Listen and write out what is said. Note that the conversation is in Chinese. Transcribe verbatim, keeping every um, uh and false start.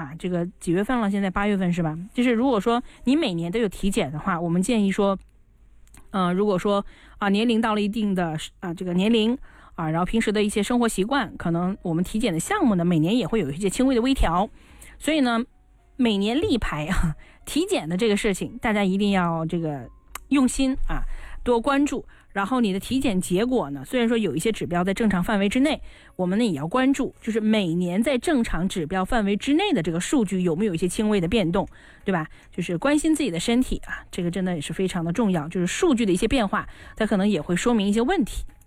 吧，这个几月份了？现在八月份是吧？就是如果说你每年都有体检的话，我们建议说，呃，如果说啊年龄到了一定的啊这个年龄啊，然后平时的一些生活习惯，可能我们体检的项目呢，每年也会有一些轻微的微调，所以呢，每年例排啊体检的这个事情，大家一定要这个用心啊，多关注。然后你的体检结果呢，虽然说有一些指标在正常范围之内，我们呢也要关注，就是每年在正常指标范围之内的这个数据有没有一些轻微的变动，对吧？就是关心自己的身体啊，这个真的也是非常的重要，就是数据的一些变化，它可能也会说明一些问题。